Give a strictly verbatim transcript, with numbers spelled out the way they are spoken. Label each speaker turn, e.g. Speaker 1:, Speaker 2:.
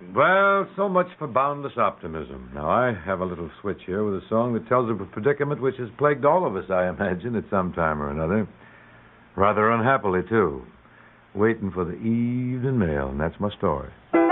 Speaker 1: Well, so much for boundless optimism. Now, I have a little switch here with a song that tells of a predicament which has plagued all of us, I imagine, at some time or another. Rather unhappily, too. Waiting for the evening mail, and that's my story.